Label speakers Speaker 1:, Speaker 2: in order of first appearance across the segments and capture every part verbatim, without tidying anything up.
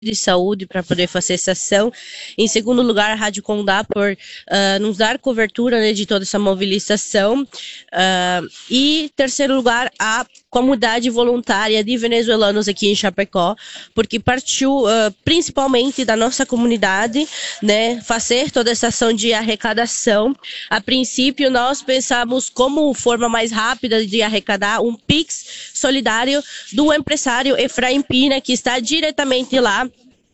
Speaker 1: de saúde para poder fazer essa ação. Em segundo lugar, a Rádio Condá por uh, nos dar cobertura, né, de toda essa mobilização. Uh, e terceiro lugar, a comunidade voluntária de venezuelanos aqui em Chapecó, porque partiu uh, principalmente da nossa comunidade, né, fazer toda essa ação de arrecadação. A princípio, nós pensamos como forma mais rápida de arrecadar um Pix solidário do empresário Efraim Pina, que está diretamente lá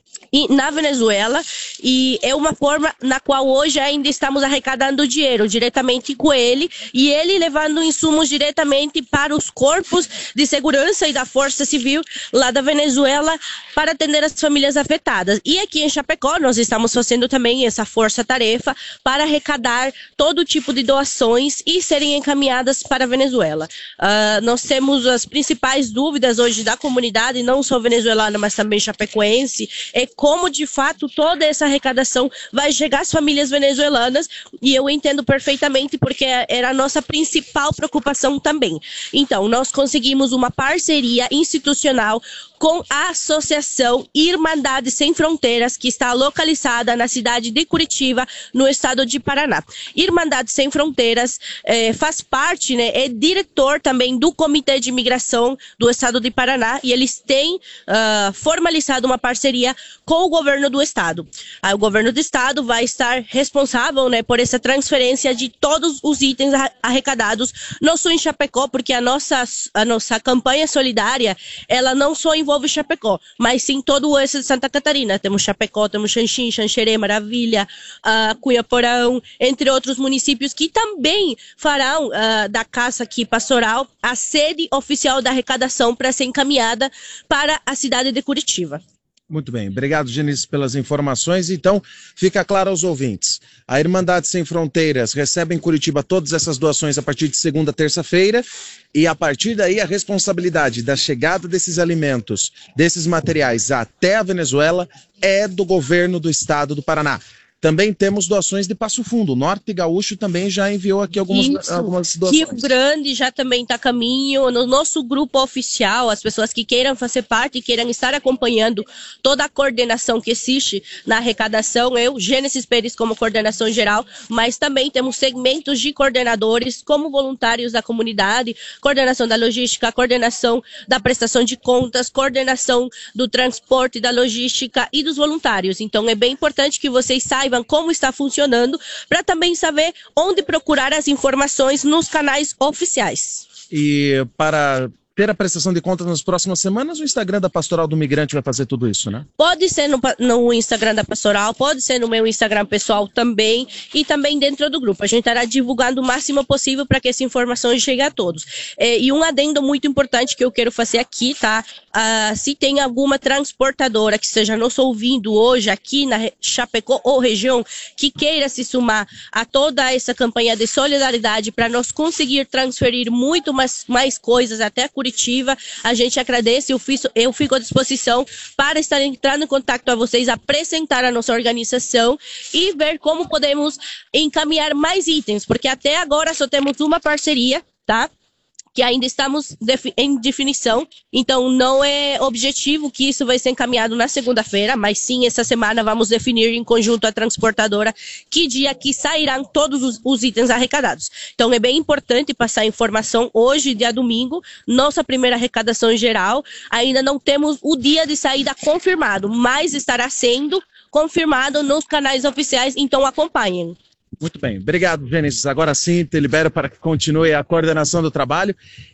Speaker 1: E, na Venezuela, e é uma forma na qual hoje ainda estamos arrecadando dinheiro diretamente com ele, e ele levando insumos diretamente para os corpos de segurança e da Força Civil lá da Venezuela para atender as famílias afetadas. E aqui em Chapecó nós estamos fazendo também essa força-tarefa para arrecadar todo tipo de doações e serem encaminhadas para a Venezuela. Uh, nós temos as principais dúvidas hoje da comunidade, não só venezuelana, mas também chapecoense, é como de fato toda essa arrecadação vai chegar às famílias venezuelanas, e eu entendo perfeitamente porque era a nossa principal preocupação também. Então, nós conseguimos uma parceria institucional com a Associação Irmandade Sem Fronteiras, que está localizada na cidade de Curitiba, no estado de Paraná. Irmandade Sem Fronteiras eh, faz parte, né, é diretor também do Comitê de Imigração do estado de Paraná, e eles têm uh, formalizado uma parceria com o governo do estado. Aí, o governo do estado vai estar responsável, né, por essa transferência de todos os itens arrecadados, não só em Chapecó, porque a nossa, a nossa campanha solidária, ela não só envolve Chapecó, mas sim todo o oeste de Santa Catarina. Temos Chapecó, temos Xanxim, Xanxerê, Maravilha, uh, Cunha-Porão, entre outros municípios que também farão uh, da Casa aqui pastoral a sede oficial da arrecadação para ser encaminhada para a cidade de Curitiba.
Speaker 2: Muito bem, obrigado, Genice, pelas informações. Então, fica claro aos ouvintes, a Irmandade Sem Fronteiras recebe em Curitiba todas essas doações a partir de segunda, terça-feira, e a partir daí a responsabilidade da chegada desses alimentos, desses materiais até a Venezuela é do governo do estado do Paraná. Também temos doações de Passo Fundo. O Norte Gaúcho também já enviou aqui algumas, algumas doações.
Speaker 1: Rio Grande já também está a caminho. No nosso grupo oficial, as pessoas que queiram fazer parte, queiram estar acompanhando toda a coordenação que existe na arrecadação, eu, Gênesis Pérez, como coordenação geral, mas também temos segmentos de coordenadores, como voluntários da comunidade, coordenação da logística, coordenação da prestação de contas, coordenação do transporte, da logística e dos voluntários. Então, é bem importante que vocês saibam como está funcionando, para também saber onde procurar as informações nos canais oficiais.
Speaker 2: E para ter a prestação de contas nas próximas semanas, o Instagram da Pastoral do Migrante vai fazer tudo isso, né?
Speaker 1: Pode ser no, no Instagram da Pastoral, pode ser no meu Instagram pessoal também, e também dentro do grupo. A gente estará divulgando o máximo possível para que essa informação chegue a todos. É, e um adendo muito importante que eu quero fazer aqui, tá? Ah, se tem alguma transportadora que esteja nos ouvindo hoje aqui na Chapecó ou região, que queira se sumar a toda essa campanha de solidariedade para nós conseguir transferir muito mais, mais coisas até a Curitiba, a gente agradece, eu, fiz, eu fico à disposição para estar entrando em contato a vocês, apresentar a nossa organização e ver como podemos encaminhar mais itens, porque até agora só temos uma parceria, tá? Que ainda estamos em definição, então não é objetivo que isso vai ser encaminhado na segunda-feira, mas sim, essa semana vamos definir em conjunto a transportadora que dia que sairão todos os, os itens arrecadados. Então é bem importante passar a informação hoje, dia domingo, nossa primeira arrecadação geral, ainda não temos o dia de saída confirmado, mas estará sendo confirmado nos canais oficiais, então acompanhem.
Speaker 2: Muito bem, obrigado, Gênesis. Agora sim, te libero para que continue a coordenação do trabalho.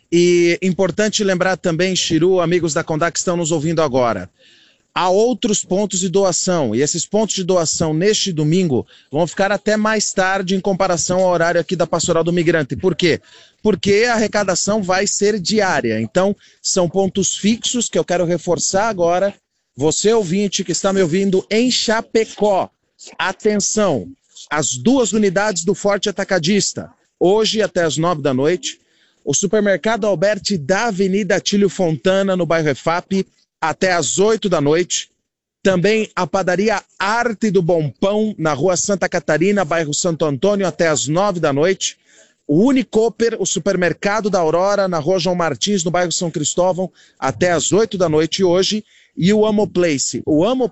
Speaker 2: E importante lembrar também, Chiru, amigos da Condá que estão nos ouvindo agora, há outros pontos de doação, e esses pontos de doação neste domingo vão ficar até mais tarde em comparação ao horário aqui da Pastoral do Migrante. Por quê? Porque a arrecadação vai ser diária, então são pontos fixos que eu quero reforçar agora. Você, ouvinte que está me ouvindo em Chapecó, atenção! As duas unidades do Forte Atacadista, hoje até as nove da noite, o supermercado Alberti da Avenida Atílio Fontana, no bairro Efap, até as oito da noite, também a padaria Arte do Bom Pão, na rua Santa Catarina, bairro Santo Antônio, até as nove da noite, o Unicoper, o supermercado da Aurora, na rua João Martins, no bairro São Cristóvão, até as oito da noite hoje, e o Amo Place. O Amo